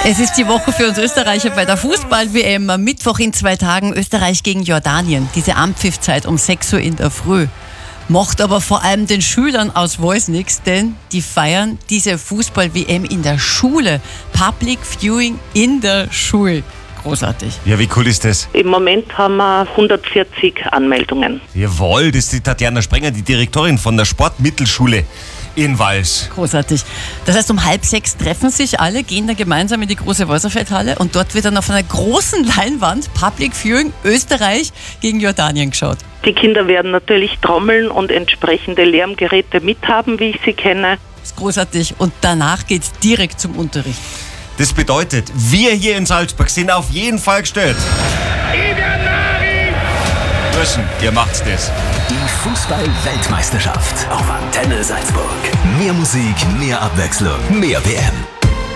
Es ist die Woche für uns Österreicher bei der Fußball-WM. Am Mittwoch in 2 Tagen Österreich gegen Jordanien. Diese Anpfiffzeit um 6 Uhr in der Früh. Macht aber vor allem den Schülern aus Voice nichts, denn die feiern diese Fußball-WM in der Schule. Public Viewing in der Schule. Großartig. Ja, wie cool ist das? Im Moment haben wir 140 Anmeldungen. Jawohl, das ist die Tatjana Sprenger, die Direktorin von der Sportmittelschule in Wals. Großartig. Das heißt, um 5:30 treffen sich alle, gehen dann gemeinsam in die große Wolserfeldhalle und dort wird dann auf einer großen Leinwand Public Viewing Österreich gegen Jordanien geschaut. Die Kinder werden natürlich Trommeln und entsprechende Lärmgeräte mithaben, wie ich sie kenne. Das ist großartig. Und danach geht's direkt zum Unterricht. Das bedeutet, wir hier in Salzburg sind auf jeden Fall gestellt. Burschen, ihr macht's das. Die Fußball-Weltmeisterschaft auf Antenne Salzburg. Mehr Musik, mehr Abwechslung, mehr WM.